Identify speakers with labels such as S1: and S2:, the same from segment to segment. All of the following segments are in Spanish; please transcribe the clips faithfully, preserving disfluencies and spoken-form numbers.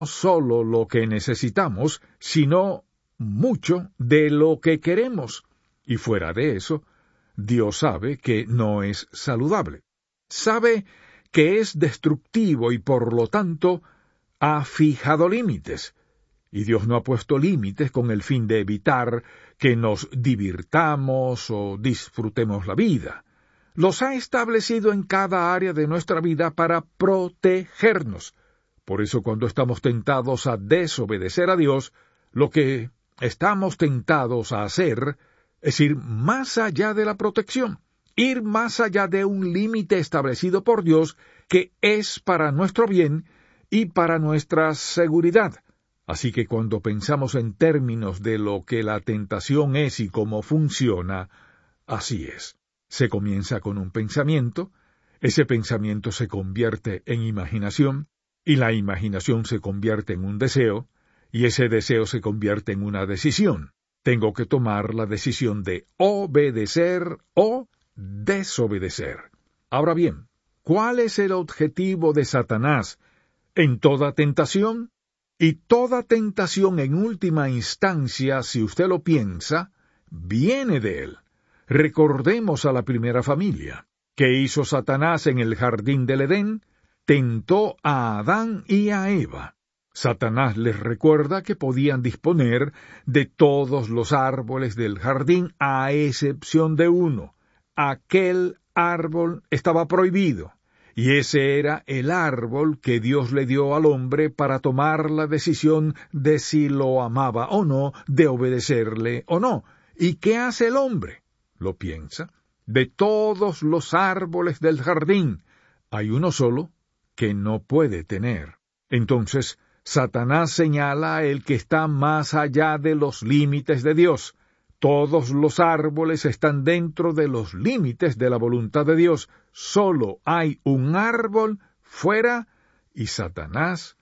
S1: solo lo que necesitamos, sino mucho de lo que queremos. Y fuera de eso, Dios sabe que no es saludable. Sabe que es destructivo y por lo tanto ha fijado límites. Y Dios no ha puesto límites con el fin de evitar que nos divirtamos o disfrutemos la vida. Los ha establecido en cada área de nuestra vida para protegernos. Por eso cuando estamos tentados a desobedecer a Dios, lo que estamos tentados a hacer es ir más allá de la protección, ir más allá de un límite establecido por Dios que es para nuestro bien y para nuestra seguridad. Así que cuando pensamos en términos de lo que la tentación es y cómo funciona, así es. Se comienza con un pensamiento, ese pensamiento se convierte en imaginación, y la imaginación se convierte en un deseo, y ese deseo se convierte en una decisión. Tengo que tomar la decisión de obedecer o desobedecer. Ahora bien, ¿cuál es el objetivo de Satanás en toda tentación? Y toda tentación en última instancia, si usted lo piensa, viene de él. Recordemos a la primera familia. ¿Qué hizo Satanás en el jardín del Edén? Tentó a Adán y a Eva. Satanás les recuerda que podían disponer de todos los árboles del jardín a excepción de uno. Aquel árbol estaba prohibido. Y ese era el árbol que Dios le dio al hombre para tomar la decisión de si lo amaba o no, de obedecerle o no. ¿Y qué hace el hombre? ¿Lo piensa? De todos los árboles del jardín, hay uno solo que no puede tener. Entonces, Satanás señala el que está más allá de los límites de Dios. Todos los árboles están dentro de los límites de la voluntad de Dios. Solo hay un árbol fuera y Satanás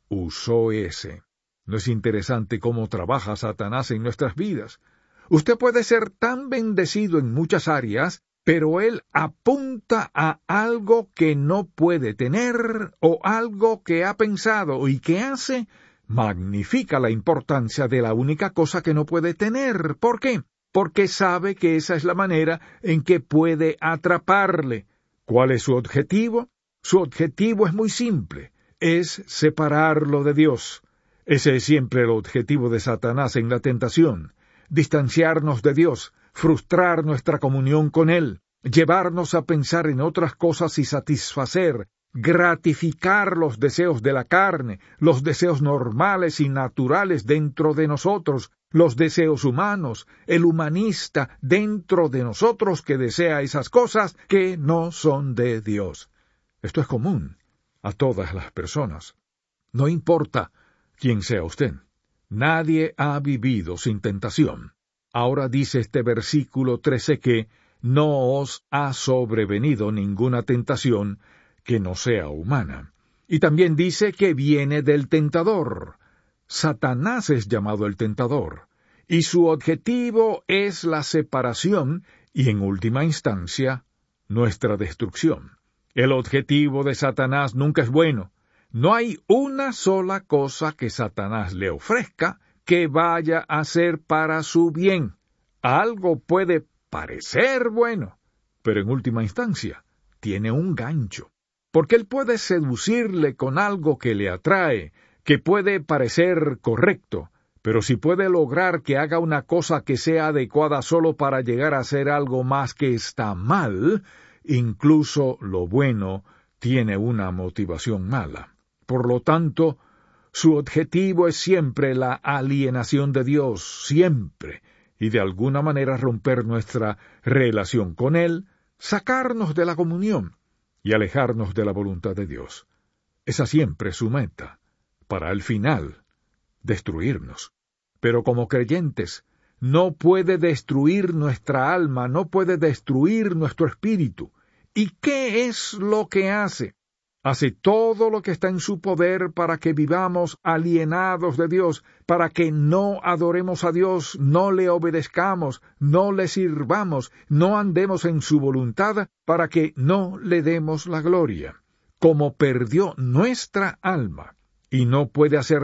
S1: usó ese. ¿No es interesante cómo trabaja Satanás en nuestras vidas? Usted puede ser tan bendecido en muchas áreas, pero él apunta a algo que no puede tener o algo que ha pensado y que hace. Magnifica la importancia de la única cosa que no puede tener. ¿Por qué? Porque sabe que esa es la manera en que puede atraparle. ¿Cuál es su objetivo? Su objetivo es muy simple. Es separarlo de Dios. Ese es siempre el objetivo de Satanás en la tentación. Distanciarnos de Dios, frustrar nuestra comunión con Él, llevarnos a pensar en otras cosas y satisfacer, gratificar los deseos de la carne, los deseos normales y naturales dentro de nosotros, los deseos humanos, el humanista dentro de nosotros que desea esas cosas que no son de Dios. Esto es común a todas las personas. No importa quién sea usted. Nadie ha vivido sin tentación. Ahora dice este versículo trece que no os ha sobrevenido ninguna tentación que no sea humana. Y también dice que viene del tentador. Satanás es llamado el tentador, y su objetivo es la separación y, en última instancia, nuestra destrucción. El objetivo de Satanás nunca es bueno. No hay una sola cosa que Satanás le ofrezca que vaya a ser para su bien. Algo puede parecer bueno, pero en última instancia tiene un gancho. Porque él puede seducirle con algo que le atrae, que puede parecer correcto, pero si puede lograr que haga una cosa que sea adecuada solo para llegar a hacer algo más que está mal, incluso lo bueno tiene una motivación mala. Por lo tanto, su objetivo es siempre la alienación de Dios, siempre, y de alguna manera romper nuestra relación con Él, sacarnos de la comunión y alejarnos de la voluntad de Dios. Esa siempre es su meta, para al final destruirnos. Pero como creyentes, no puede destruir nuestra alma, no puede destruir nuestro espíritu. ¿Y qué es lo que hace? Hace todo lo que está en su poder para que vivamos alienados de Dios, para que no adoremos a Dios, no le obedezcamos, no le sirvamos, no andemos en su voluntad, para que no le demos la gloria. Como perdió nuestra alma y no puede hacer